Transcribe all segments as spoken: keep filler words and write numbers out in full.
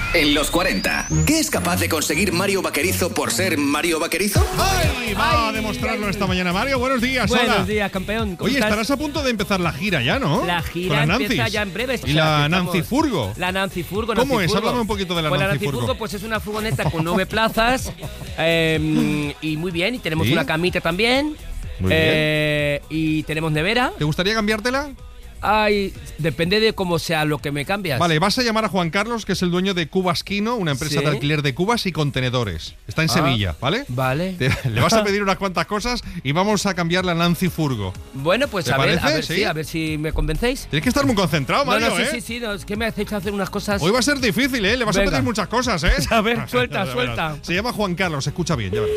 En los cuarenta, ¿qué es capaz de conseguir Mario Vaquerizo por ser Mario Vaquerizo? ¡Ay! Va a demostrarlo esta mañana. Mario, buenos días. Buenos hola. días, campeón. ¿Cómo Oye, estás? estarás a punto de empezar la gira ya, ¿no? La gira Con la empieza Nancy. ya en breve. Y la Nancy Furgo. La Nancy Furgo. ¿Cómo Nancy es? Furgo. Háblame un poquito de la pues Nancy la Nancy Furgo. Furgo pues es una furgoneta con nueve plazas eh, y muy bien. Y tenemos ¿Sí? una camita también. Muy eh, Y tenemos nevera. ¿Te gustaría cambiártela? Ay, depende de cómo sea lo que me cambias. Vale, vas a llamar a Juan Carlos, que es el dueño de Cubasquino, una empresa ¿Sí? de alquiler de cubas y contenedores. Está en Ah, Sevilla, ¿vale? Vale. Te- le vas a pedir unas cuantas cosas y vamos a cambiar la Nancy Furgo. Bueno, pues ¿Te a ver, a parece? ver, ¿Sí? sí, a ver si me convencéis. Tienes que estar muy concentrado, No, Mario, no, sí, ¿eh? sí, sí, no, es que me hacéis hacer unas cosas. Hoy va a ser difícil, ¿eh? Le vas Venga. a pedir muchas cosas, ¿eh? A ver, suelta, Ya verás. suelta. Se llama Juan Carlos, escucha bien, ya verás.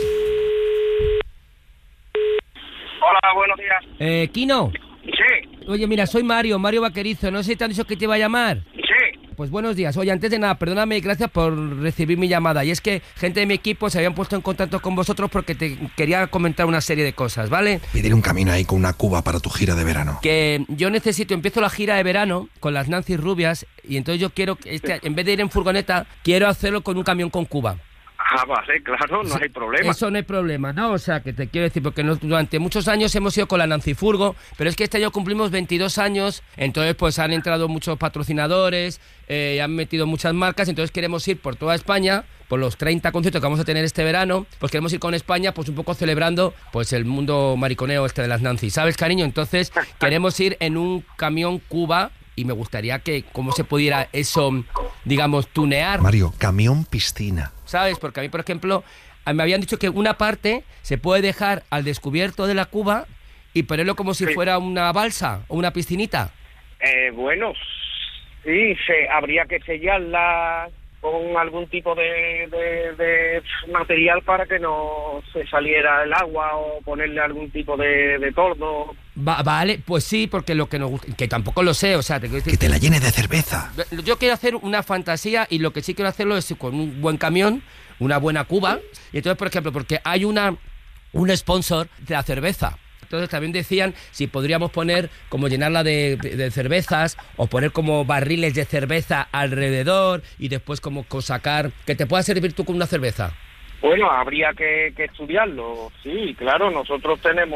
Hola, buenos días. Eh, Kino. Sí, Oye, mira, soy Mario, Mario Vaquerizo. No sé si te han dicho que te iba a llamar. sí. Pues buenos días. Oye, antes de nada, perdóname y gracias por recibir mi llamada. Y es que gente de mi equipo se habían puesto en contacto con vosotros porque te quería comentar una serie de cosas, ¿vale? Pedir un camino ahí con una cuba para tu gira de verano. Que yo necesito, empiezo la gira de verano con las Nancy Rubias y entonces yo quiero, que este, en vez de ir en furgoneta, quiero hacerlo con un camión con cuba. Ah, vale, claro, no hay problema. Eso no hay problema, ¿no? O sea, que te quiero decir, porque no- durante muchos años hemos ido con la Nancy Furgo, pero es que este año cumplimos veintidós años, entonces pues han entrado muchos patrocinadores, eh, han metido muchas marcas, entonces queremos ir por toda España, por los treinta conciertos que vamos a tener este verano, pues queremos ir con España, pues un poco celebrando pues el mundo mariconeo este de las Nancy, ¿sabes, cariño? Entonces queremos ir en un camión Cuba y me gustaría que, cómo se pudiera eso, digamos, tunear. Mario, camión piscina. ¿Sabes? Porque a mí, por ejemplo, a- me habían dicho que una parte se puede dejar al descubierto de la cuba y ponerlo como si Sí. fuera una balsa o una piscinita. Eh, bueno, sí, se, habría que sellarla con algún tipo de, de, de material para que no se saliera el agua o ponerle algún tipo de, de tordo. Va- vale, pues sí, porque lo que nos gusta, que tampoco lo sé, o sea, te quiero decir, Que te la llene de cerveza. yo quiero hacer una fantasía y lo que sí quiero hacerlo es con un buen camión, una buena cuba. Y entonces, por ejemplo, porque hay una un sponsor de la cerveza. Entonces también decían si podríamos poner, como llenarla de, de cervezas o poner como barriles de cerveza alrededor y después como co- sacar, que te pueda servir tú con una cerveza. Bueno, habría que, que estudiarlo, sí, claro, nosotros tenemos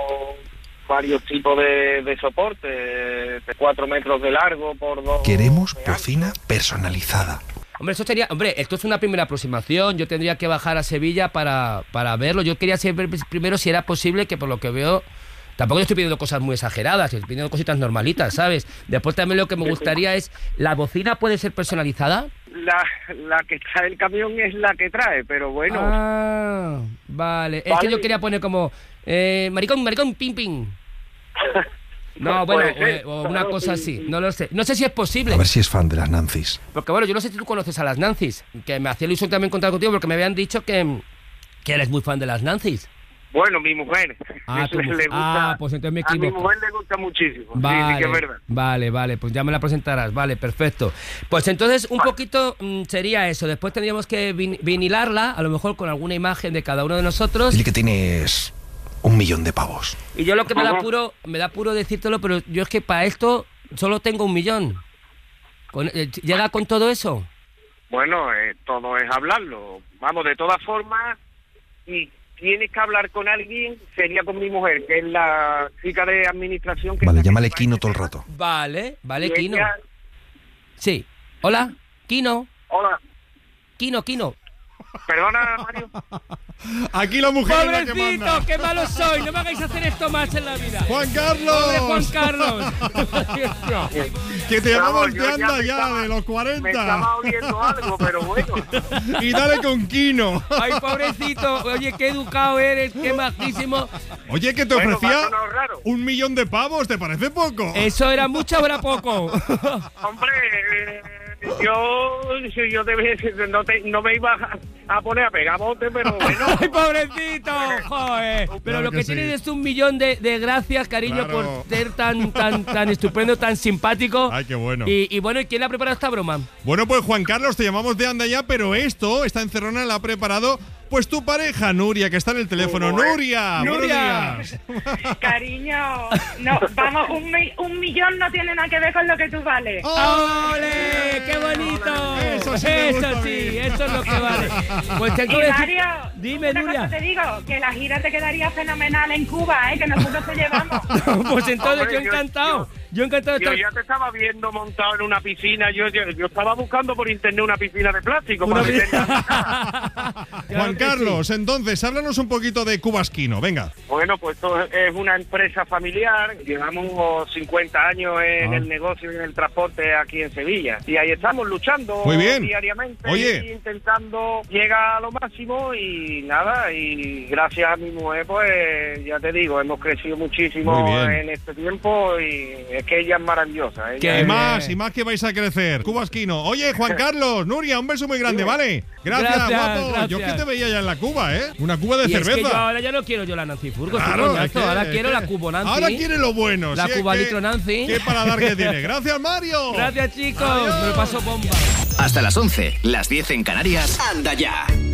varios tipos de, de soporte, de cuatro metros de largo por dos... Queremos de ancho. cocina personalizada. Hombre, eso sería, hombre, esto es una primera aproximación, yo tendría que bajar a Sevilla para, para verlo, yo quería saber primero si era posible, que por lo que veo, tampoco estoy pidiendo cosas muy exageradas, estoy pidiendo cositas normalitas, ¿sabes? Después también lo que me gustaría es, ¿la bocina puede ser personalizada? La, la que trae el camión es la que trae, pero bueno... Ah, vale, es Vale. que yo quería poner como, eh, maricón, maricón, ping, ping. No, bueno, Puede ser, o, o una claro, cosa sí. así, no lo sé, no sé si es posible. A ver si es fan de las Nancy's. Porque bueno, yo no sé si tú conoces a las Nancy's, que me hacía ilusión también contar contigo porque me habían dicho que, que eres muy fan de las Nancy's. Bueno, mi mujer. Ah, tu le mujer. gusta, Ah, pues entonces me a mi equivoco. mujer le gusta muchísimo. Vale, Sí, sí que es verdad. vale, vale, pues ya me la presentarás, vale, perfecto. Pues entonces un poquito mm, sería eso, después tendríamos que vin- vinilarla, a lo mejor con alguna imagen de cada uno de nosotros. Dile que tienes un millón de pavos. Y yo lo que me da Ajá. puro, me da puro decírtelo, pero yo es que para esto solo tengo un millón. Con- eh, ¿Llega con todo eso? Bueno, eh, todo es hablarlo. Vamos, de todas formas, y tienes que hablar con alguien, sería con mi mujer, que es la chica de administración. Que es Vale, la que llámale lleva Kino este todo el tema. rato. Vale, vale, Y Kino. ella- Sí. Hola, Kino, Hola, Kino, Kino. perdona, Mario. Aquí la mujer es la que Pobrecito, manda. qué malo soy, no me hagáis hacer esto más en la vida. ¡Juan Pobre Juan Carlos! Carlos. Que te llamamos Vamos, de yo ya anda me ya, estaba- de los Me cuarenta. estaba oyendo algo, pero bueno. Y dale con Kino. Ay, pobrecito, oye, qué educado eres, qué majísimo. Oye, que te Bueno, ofrecía me ha sonado raro. un millón de pavos, ¿te parece poco? ¿Eso era mucho o era poco? Hombre, eh, yo, yo, yo debe- no, te, no me iba a, a poner a pegar bote, pero bueno. Ay, pobrecito, joder. Pero Claro lo que, que sí. tienes es un millón de, de gracias, cariño, Claro. por ser tan, tan, tan estupendo, tan simpático. Ay, qué bueno. Y, y bueno, ¿y quién le ha preparado esta broma? Bueno, pues Juan Carlos, te llamamos de anda ya, pero esto, esta encerrona la ha preparado pues tu pareja, Nuria, que está en el teléfono. Bueno. ¡Nuria! Nuria. ¡Buenos días! Cariño, no, vamos, un, mi- un millón no tiene nada que ver con lo que tú vales. ¡Ole! ¡Ole! ¡Qué bonito! Eso Eso sí me gusta Eso a sí, mí. eso es lo que vale. Pues tengo Y que decir- Mario, Dime, una Nuria. cosa te digo, que la gira te quedaría fenomenal en Cuba, ¿eh? Que nosotros te llevamos. Pues entonces Hombre, yo yo- encantado. Yo encantado de Yo estar. ya te estaba viendo montado en una piscina. Yo, yo, yo estaba buscando por internet una piscina de plástico. Una para vi- meterla en mi casa. Claro Juan que Carlos, entonces, háblanos un poquito de Cubasquino, venga. Bueno, pues esto es una empresa familiar. Llevamos cincuenta años en Ah. el negocio y en el transporte aquí en Sevilla. Y ahí estamos luchando Muy bien. diariamente. Oye. Y intentando llegar a lo máximo y nada. Y gracias a mi mujer, pues ya te digo, hemos crecido muchísimo Muy bien. en este tiempo y es que ella es maravillosa. Ella Qué Y es- más, y más que vais a crecer. Cubasquino. Oye, Juan Carlos, Nuria, un beso muy grande, ¿vale? Gracias, Gracias, guapo. gracias. Yo es que te veía ya en la Cuba, ¿eh? Una Cuba de Y es que cerveza. yo ahora ya no quiero yo la Nancy Furgo, Claro, estoy coñazo, es que- ahora es quiero que- la Cubo Nancy. Ahora quiere lo bueno. La sí, es Cuba que- Litro Nancy. Qué paladar que tiene. Gracias, Mario. Gracias, chicos. Adiós. Me lo paso bomba. Hasta las once, las diez en Canarias. Anda ya.